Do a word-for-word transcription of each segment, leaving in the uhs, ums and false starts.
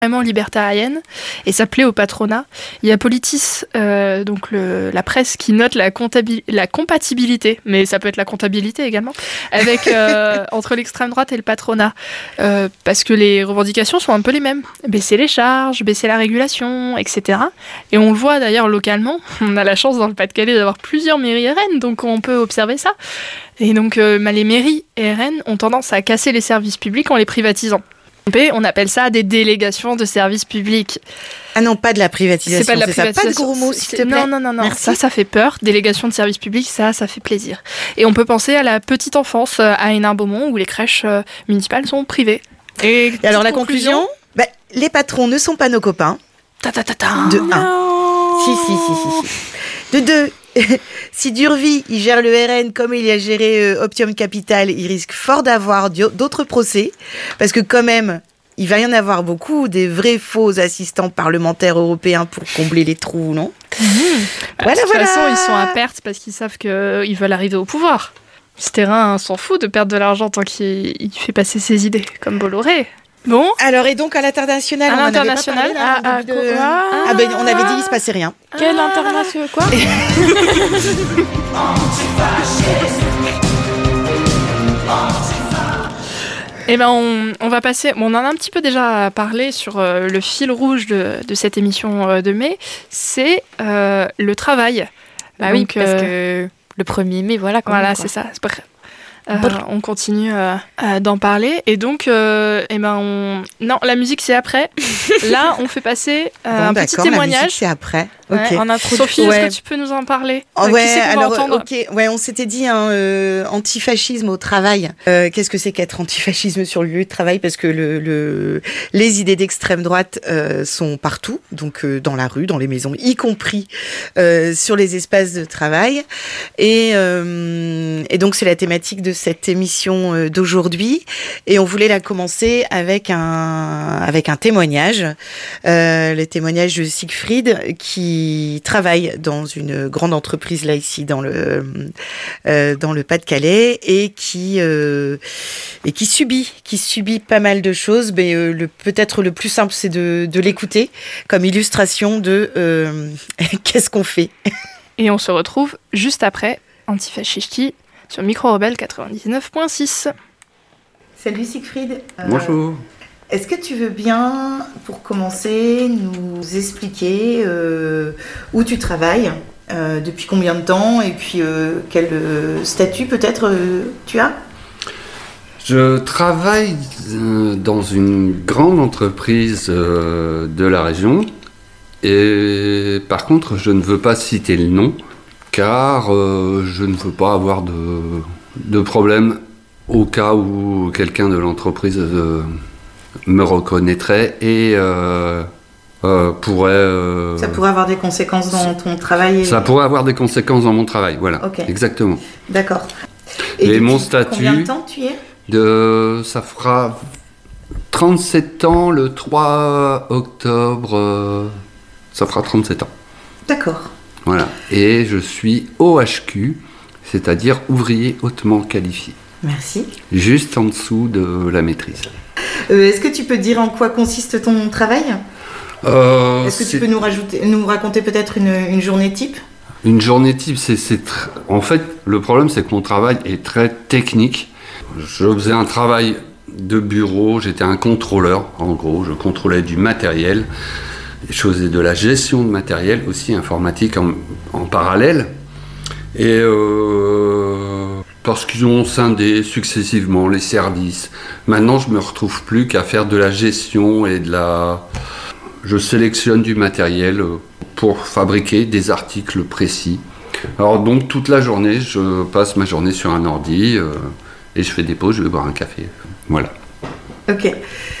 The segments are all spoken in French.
vraiment libertarienne et ça plaît au patronat. Il y a Politis, euh, donc le, la presse qui note la, comptabil- la compatibilité, mais ça peut être la comptabilité également, avec, euh, entre l'extrême droite et le patronat. Euh, parce que les revendications sont un peu les mêmes. Baisser les charges, baisser la régulation, et cetera. Et on le voit d'ailleurs localement. On a la chance dans le Pas-de-Calais d'avoir plusieurs mairies R N, donc on peut observer ça. Et donc euh, les mairies R N ont tendance à casser les services publics en les privatisant. On appelle ça des délégations de services publics. Ah non, pas de la privatisation, c'est pas de la c'est privatisation. Ça, pas de gros mots, s'il c'est... te plaît. Non, non, non, non. Merci. Ça, ça fait peur. Délégation de services publics, ça, ça fait plaisir. Et on peut penser à la petite enfance à Hénin-Beaumont, où les crèches euh, municipales sont privées. Et, Et alors la conclusion, bah, les patrons ne sont pas nos copains. Ta ta ta ta. De un. Si, si, si, si, si. De deux. Si Durvie il gère le R N comme il a géré euh, Optium Capital, il risque fort d'avoir d'autres procès, parce que quand même, il va y en avoir beaucoup, des vrais faux assistants parlementaires européens pour combler les trous, non ? Mmh. Voilà, de toute voilà. façon, ils sont à perte parce qu'ils savent qu'ils veulent arriver au pouvoir. Ce terrain s'en fout de perdre de l'argent tant qu'il il fait passer ses idées, comme Bolloré. Bon. Alors, et donc à l'international, à on l'international, en avait pas parlé, là, ah, de... ah, ah, ah ben on avait dit il se passait rien. Ah. Quel international quoi? Eh ben on, on va passer. Bon, on en a un petit peu déjà parlé sur euh, le fil rouge de, de cette émission euh, de mai. C'est euh, le travail. Bah donc, oui, parce euh, que le premier mai, voilà. Voilà, même, c'est ça. C'est pas... Euh, on continue euh, euh, d'en parler et donc euh, eh ben on... non la musique c'est après. Là on fait passer euh, bon, un petit témoignage. La musique c'est après. Ouais, okay. en introduction. Sophie, ouais. Est-ce que tu peux nous en parler? Oh, euh, ouais, qui c'est qu'on alors, va entendre ok, ouais, on s'était dit hein, euh, antifascisme au travail. Euh, qu'est-ce que c'est qu'être antifascisme sur le lieu de travail? Parce que le, le, les idées d'extrême droite euh, sont partout, donc euh, dans la rue, dans les maisons, y compris euh, sur les espaces de travail. Et, euh, et donc c'est la thématique de cette émission euh, d'aujourd'hui. Et on voulait la commencer avec un avec un témoignage, euh, le témoignage de Siegfried qui travaille dans une grande entreprise là ici dans le euh, dans le Pas-de-Calais et qui euh, et qui subit qui subit pas mal de choses, mais euh, le peut-être le plus simple c'est de de l'écouter comme illustration de euh, qu'est-ce qu'on fait. Et on se retrouve juste après Antifascisti sur Micro Rebelle quatre-vingt-dix-neuf point six. Salut Siegfried. Euh, Bonjour. Est-ce que tu veux bien, pour commencer, nous expliquer euh, où tu travailles, euh, depuis combien de temps, et puis euh, quel euh, statut peut-être euh, tu as ? Je travaille euh, dans une grande entreprise euh, de la région, et par contre, je ne veux pas citer le nom, car euh, je ne veux pas avoir de, de problème au cas où quelqu'un de l'entreprise... Euh, me reconnaîtrait et euh, euh, pourrait... Euh, ça pourrait avoir des conséquences dans ton travail et... Ça pourrait avoir des conséquences dans mon travail, voilà, okay. Exactement. D'accord. Et, et mon statut... Combien de temps tu y es ? de, Ça fera trente-sept ans le trois octobre, euh, ça fera trente-sept ans. D'accord. Voilà, et je suis O H Q, c'est-à-dire ouvrier hautement qualifié. Merci. Juste en dessous de la maîtrise. Euh, est-ce que tu peux dire en quoi consiste ton travail ? euh, Est-ce que tu peux nous, rajouter, nous raconter peut-être une, une journée type ? Une journée type, c'est, c'est tr... en fait, le problème, c'est que mon travail est très technique. Je faisais un travail de bureau, j'étais un contrôleur, en gros, je contrôlais du matériel, je faisais de la gestion de matériel, aussi informatique en, en parallèle. Et euh, parce qu'ils ont scindé successivement les services. Maintenant, je me retrouve plus qu'à faire de la gestion et de la... Je sélectionne du matériel pour fabriquer des articles précis. Alors donc, toute la journée, je passe ma journée sur un ordi euh, et je fais des pauses, je vais boire un café. Voilà. Ok.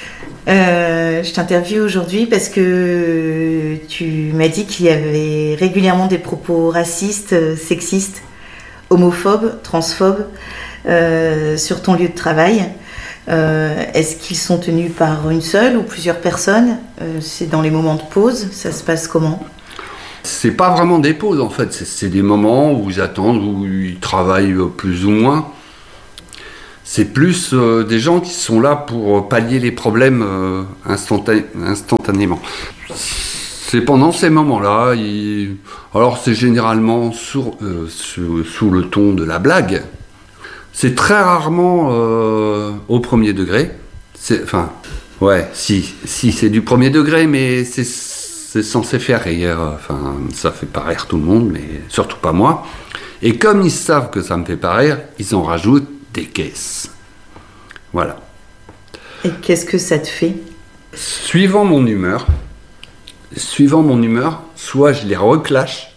Euh, je t'interviewe aujourd'hui parce que tu m'as dit qu'il y avait régulièrement des propos racistes, sexistes, homophobes, transphobes euh, sur ton lieu de travail. Euh, est-ce qu'ils sont tenus par une seule ou plusieurs personnes ? euh, C'est dans les moments de pause, ça se passe comment ? C'est pas vraiment des pauses en fait, c'est, c'est des moments où ils attendent, où ils travaillent plus ou moins. c'est plus euh, des gens qui sont là pour pallier les problèmes euh, instantan- instantanément. C'est pendant ces moments-là, il... alors c'est généralement sur, euh, sous, sous le ton de la blague. C'est très rarement euh, au premier degré. C'est, enfin, ouais, si, si c'est du premier degré, mais c'est, c'est censé faire rire. Enfin, ça fait pas rire tout le monde, mais surtout pas moi. Et comme ils savent que ça me fait pas rire, ils en rajoutent des caisses. Voilà. Et qu'est-ce que ça te fait ? Suivant mon humeur, suivant mon humeur, soit je les reclash,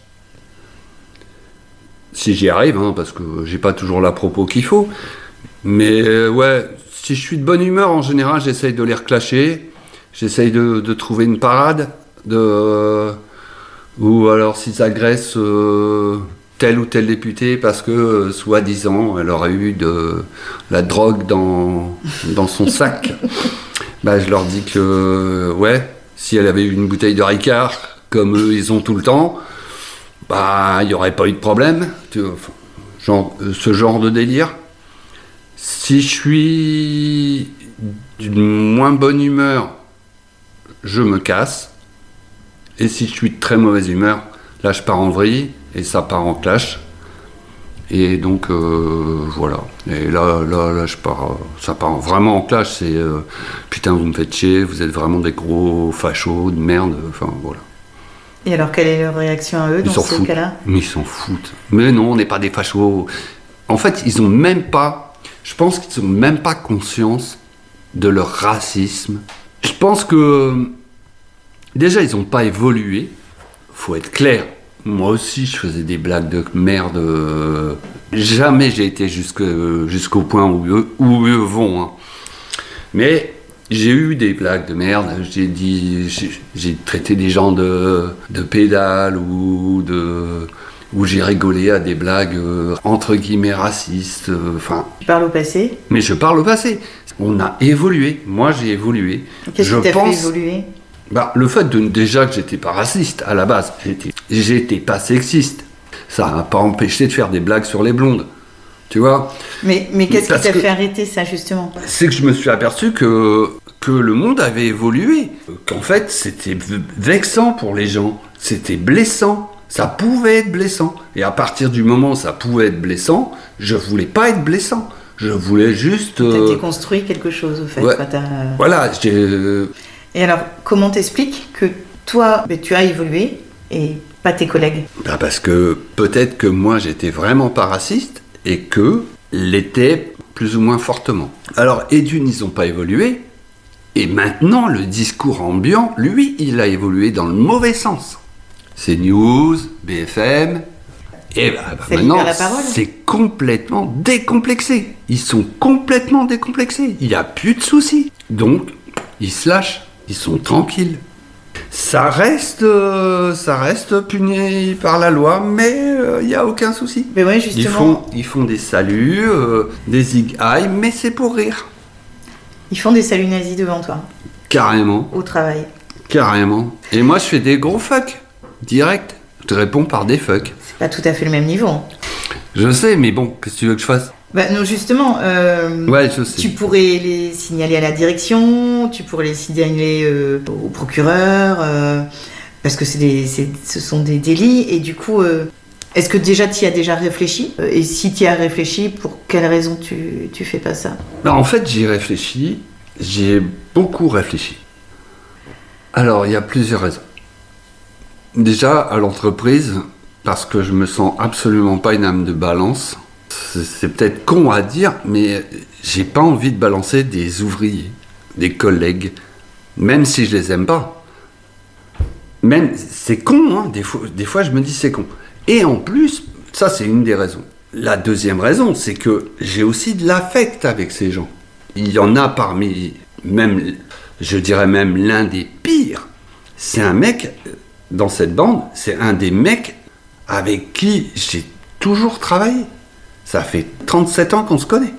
si j'y arrive, hein, parce que j'ai pas toujours la propos qu'il faut, mais euh, ouais, si je suis de bonne humeur, en général, j'essaye de les reclasher, j'essaye de, de trouver une parade, de, euh, ou alors s'ils agressent euh, tel ou tel député parce que, euh, soi-disant, elle aurait eu de la drogue dans, dans son sac, bah, je leur dis que, euh, ouais, si elle avait eu une bouteille de Ricard, comme eux, ils ont tout le temps, bah, il n'y aurait pas eu de problème. Genre, ce genre de délire. Si je suis d'une moins bonne humeur, je me casse. Et si je suis de très mauvaise humeur, là, je pars en vrille et ça part en clash. Et donc, euh, voilà. Et là, là, là, je pars, ça part vraiment en clash. C'est euh, putain, vous me faites chier, vous êtes vraiment des gros fachos de merde. Enfin, voilà. Et alors, quelle est leur réaction à eux Ils dans s'en ce foutent. cas-là ? Mais ils s'en foutent. Mais non, on n'est pas des fachos. En fait, ils ont même pas. Je pense qu'ils n'ont même pas conscience de leur racisme. Je pense que. Déjà, ils n'ont pas évolué. Faut être clair. Moi aussi, je faisais des blagues de merde. Jamais j'ai été jusque, jusqu'au point où eux, où eux vont. Hein. Mais j'ai eu des blagues de merde. J'ai dit, j'ai, j'ai traité des gens de, de pédales ou de, où j'ai rigolé à des blagues entre guillemets racistes. Enfin. Tu parles au passé ? Mais je parle au passé. On a évolué. Moi, j'ai évolué. Qu'est-ce je qui t'a pense, fait évoluer ? Bah, le fait de, déjà que j'étais pas raciste à la base, j'étais, j'étais pas sexiste. Ça m'a pas empêché de faire des blagues sur les blondes, tu vois. Mais, mais qu'est-ce Parce qui t'a que- fait arrêter ça, justement ? C'est que je me suis aperçu que, que le monde avait évolué. Qu'en fait, c'était v- vexant pour les gens. C'était blessant. Ça pouvait être blessant. Et à partir du moment où ça pouvait être blessant, je voulais pas être blessant. Je voulais juste... T'as euh, déconstruit quelque chose, au fait. ouais. Quoi, t'as- Voilà, j'ai... euh, Et alors, comment t'expliques que toi, ben, tu as évolué et pas tes collègues ? Bah parce que peut-être que moi j'étais vraiment pas raciste et que l'étaient plus ou moins fortement. Alors, et d'une, ils n'ont pas évolué. Et maintenant, le discours ambiant, lui, il a évolué dans le mauvais sens. C'est News, B F M. Et bah, bah, Ça maintenant, libère la parole. c'est complètement décomplexé. Ils sont complètement décomplexés. Il n'y a plus de soucis. Donc, ils se lâchent. Ils sont tranquilles. Ça reste, euh, ça reste puni par la loi, mais il n'y a aucun souci. Mais ouais, Ils justement, font, ils font des saluts, euh, des zig aïe, mais c'est pour rire. ils font des saluts nazis devant toi, Carrément, au travail. carrément. Et moi, je fais des gros fuck, direct. Je réponds par des fuck. C'est pas tout à fait le même niveau. hein. Je sais, mais bon, qu'est-ce que tu veux que je fasse? Bah non, justement, euh, Ouais, je sais. tu pourrais les signaler à la direction, tu pourrais les signaler euh, au procureur, euh, parce que c'est des, c'est, ce sont des délits. Et du coup, euh, est-ce que déjà tu y as déjà réfléchi? Euh, Et si tu y as réfléchi, pour quelle raison tu, tu fais pas ça? Ben, en fait, j'y réfléchis. J'y ai beaucoup réfléchi. Alors, il y a plusieurs raisons. Déjà, à l'entreprise, parce que je me sens absolument pas une âme de balance. C'est, c'est peut-être con à dire, mais j'ai pas envie de balancer des ouvriers, des collègues, même si je les aime pas. Même, c'est con, hein, des fois, des fois je me dis c'est con. Et en plus, ça c'est une des raisons. La deuxième raison, c'est que j'ai aussi de l'affect avec ces gens. Il y en a parmi, même, je dirais même l'un des pires. C'est un mec, dans cette bande, c'est un des mecs avec qui j'ai toujours travaillé. Ça fait trente-sept ans qu'on se connaît.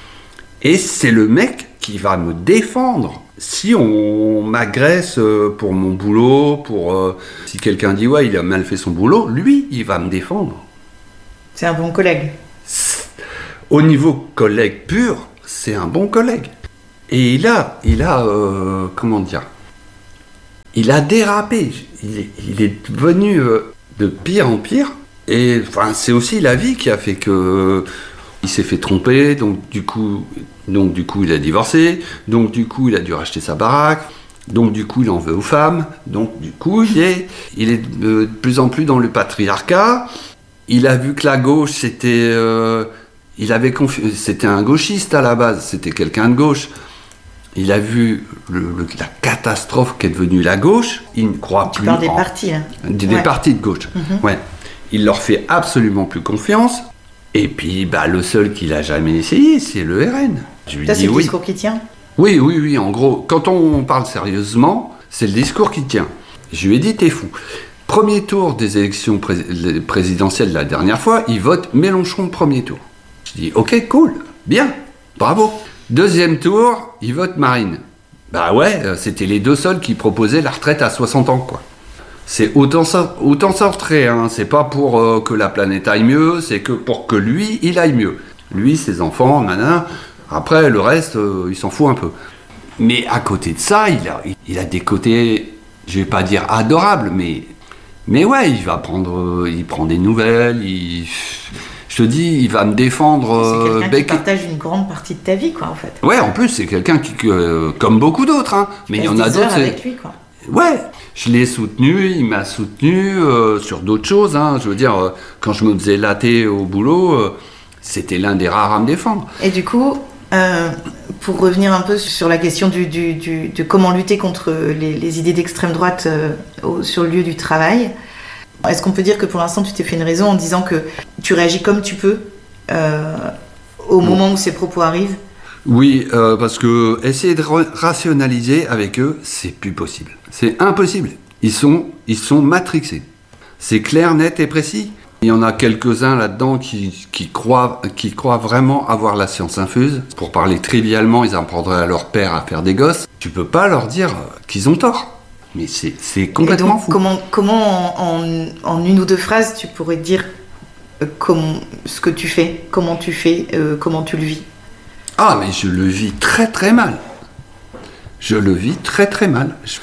Et c'est le mec qui va me défendre. Si on m'agresse pour mon boulot, pour euh, si quelqu'un dit ouais, il a mal fait son boulot, lui, il va me défendre. C'est un bon collègue. Au niveau collègue pur, c'est un bon collègue. Et il a, il a, euh, comment dire, il a dérapé. Il est, il est devenu euh, de pire en pire. Et enfin, c'est aussi la vie qui a fait que euh, il s'est fait tromper. Donc du coup, donc du coup, il a divorcé. Donc du coup, il a dû racheter sa baraque. Donc du coup, il en veut aux femmes. Donc du coup, il est, il est de plus en plus dans le patriarcat. Il a vu que la gauche, c'était, euh, il avait confi- c'était un gauchiste à la base. C'était quelqu'un de gauche. Il a vu le, le, la catastrophe qu'est devenue la gauche. Il ne croit tu plus. Tu parles des en, partis, là. Des, ouais. des partis de gauche. Mm-hmm. Ouais. Il leur fait absolument plus confiance. Et puis, bah, le seul qu'il a jamais essayé, c'est le R N. Je lui Ça, dis c'est le oui. discours qui tient. Oui, oui, oui. En gros, quand on parle sérieusement, c'est le discours qui tient. Je lui ai dit, t'es fou. Premier tour des élections pré- présidentielles la dernière fois, il vote Mélenchon premier tour. Je dis, ok, cool, bien, bravo. Deuxième tour, il vote Marine. Bah ouais, c'était les deux seuls qui proposaient la retraite à soixante ans, quoi. C'est autant, autant sortir, hein. C'est pas pour euh, que la planète aille mieux, c'est que pour que lui, il aille mieux. Lui, ses enfants, nanana. Après, le reste, euh, il s'en fout un peu. Mais à côté de ça, il a, il a des côtés, je vais pas dire adorables, mais, mais ouais, il va prendre, euh, il prend des nouvelles, il, je te dis, il va me défendre. C'est quelqu'un bec... qui partage une grande partie de ta vie, quoi, en fait. Ouais, en plus, c'est quelqu'un qui, euh, comme beaucoup d'autres, hein, mais il y en a d'autres. Avec lui, quoi. Ouais, je l'ai soutenu, il m'a soutenu euh, sur d'autres choses. Hein. Je veux dire, euh, quand je me faisais latter au boulot, euh, c'était l'un des rares à me défendre. Et du coup, euh, pour revenir un peu sur la question du, du, du, de comment lutter contre les, les idées d'extrême droite euh, au, sur le lieu du travail, est-ce qu'on peut dire que pour l'instant, tu t'es fait une raison en disant que tu réagis comme tu peux euh, au bon. moment où ces propos arrivent? Oui, euh, parce que essayer de ra- rationaliser avec eux, c'est plus possible. C'est impossible. Ils sont, ils sont matrixés. C'est clair, net et précis. Il y en a quelques-uns là-dedans qui, qui, croient, qui croient vraiment avoir la science infuse. Pour parler trivialement, ils apprendraient à leur père à faire des gosses. Tu peux pas leur dire qu'ils ont tort. Mais c'est, c'est complètement et donc, fou. Comment, comment en, en, en une ou deux phrases, tu pourrais dire euh, comment, ce que tu fais, comment tu fais, euh, comment tu le vis? Ah, mais je le vis très très mal. Je le vis très très mal. Je...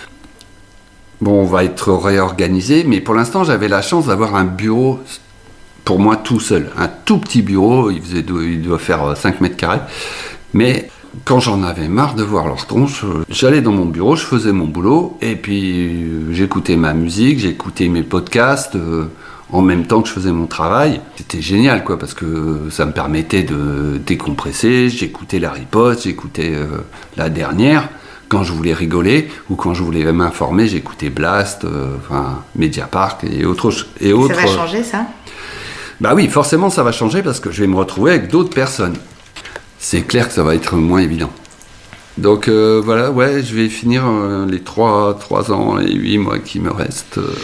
Bon, on va être réorganisé, mais pour l'instant, j'avais la chance d'avoir un bureau pour moi tout seul. Un tout petit bureau, il, faisait, il doit faire cinq mètres carrés. Mais quand j'en avais marre de voir leur tronche, j'allais dans mon bureau, je faisais mon boulot, et puis j'écoutais ma musique, j'écoutais mes podcasts, euh, en même temps que je faisais mon travail. C'était génial, quoi, parce que ça me permettait de décompresser. J'écoutais la riposte, j'écoutais euh, la dernière. Quand je voulais rigoler ou quand je voulais m'informer, j'écoutais Blast, euh, enfin Mediapart et autres. Et autres. Ça va changer, ça? Bah oui, forcément, ça va changer parce que je vais me retrouver avec d'autres personnes. C'est clair que ça va être moins évident. Donc euh, voilà, ouais, je vais finir euh, les trois, trois ans et huit mois qui me restent. Euh,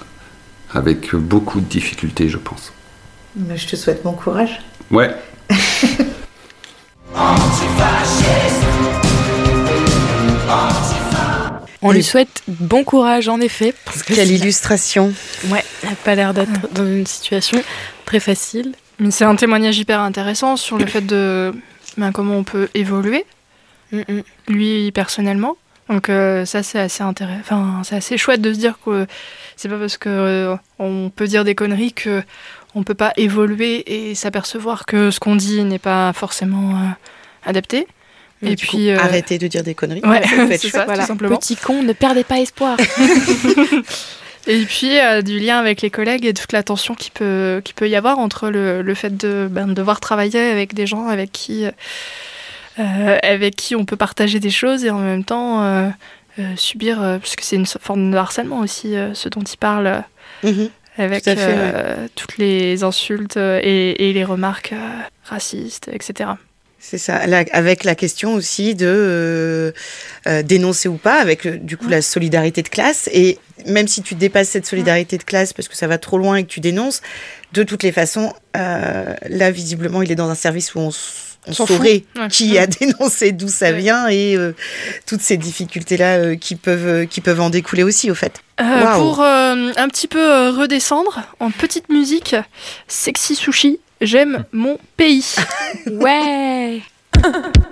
avec beaucoup de difficultés, je pense. Mais je te souhaite bon courage. Ouais. On lui souhaite bon courage, en effet. Parce que Quelle illustration. Ouais, elle n'a pas l'air d'être ouais. dans une situation très facile. Mais c'est un témoignage hyper intéressant sur le fait de ben, comment on peut évoluer, mm-mm. lui personnellement. Donc euh, ça, c'est assez intéressant. Enfin, c'est assez chouette de se dire que c'est pas parce que euh, on peut dire des conneries que on peut pas évoluer et s'apercevoir que ce qu'on dit n'est pas forcément euh, adapté. Mais et puis coup, euh... arrêtez de dire des conneries. Ouais, ça peut être c'est chouette, ça, voilà. tout simplement. Petit con, ne perdez pas espoir. Et puis euh, du lien avec les collègues et toute la tension qui peut qui peut y avoir entre le le fait de ben, de devoir travailler avec des gens avec qui euh, avec qui on peut partager des choses et en même temps euh, euh, subir euh, parce que c'est une forme de harcèlement aussi euh, ce dont il parle euh, mm-hmm. avec fait, euh, ouais. toutes les insultes euh, et, et les remarques euh, racistes, et cetera. C'est ça, la, avec la question aussi de euh, euh, dénoncer ou pas, avec euh, du coup mmh. la solidarité de classe. Et même si tu dépasses cette solidarité de classe parce que ça va trop loin et que tu dénonces, de toutes les façons, euh, là visiblement il est dans un service où on, on saurait ouais. qui a dénoncé, d'où ça ouais. vient et euh, toutes ces difficultés-là euh, qui, peuvent, qui peuvent en découler aussi au fait. Euh, wow. Pour euh, un petit peu euh, redescendre, en petite musique, Sexy Sushi. J'aime mon pays. Ouais.